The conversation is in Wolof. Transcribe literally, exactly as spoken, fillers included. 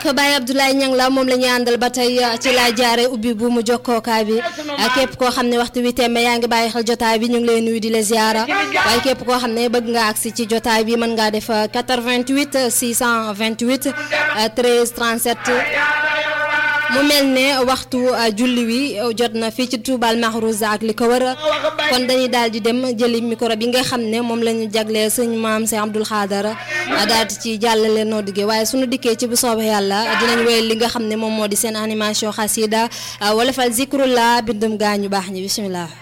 ak Baye Abdoulaye Niang la moom la ñuy àndal ba tey ci laa jaare ubbi bu mu jokkookaay bi képp koo xam ne waxtu wi tembe yaa ngi bàyyi xel jotaay bi ñu ngi lay nuyu di la ziara waaye képp koo xam ne bëgg nga agsi ci jotaay bi mën ngaa def quatre-vingt-huit six cent vingt-huit treize trente-sept mu mel ne waxtu julli wi jot na fii ci Touba Mahrouza ak li ko wër kon dañuy daal di dem jëli micro bi nga xam ne moom la ñu jagleel sëñ maam Cheikh Abdoul Khadar daal di ci jàllale noo diggee waaye suñu dikkee ci bu soobee yàlla dinañ wéyal li nga xam ne moom moo di seen animation xasida wala fal zikrullah bindum gaañu baax ñi bismillah